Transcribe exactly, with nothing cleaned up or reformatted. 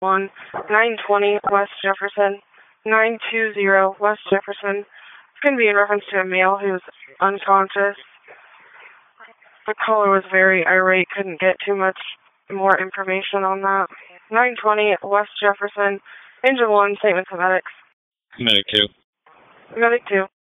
one, nine twenty West Jefferson, nine two zero West Jefferson. It's going to be in reference to a male who's unconscious. The caller was very irate, couldn't get too much more information on that. nine twenty West Jefferson, Engine one, statement to medics. Medic two. Medic two.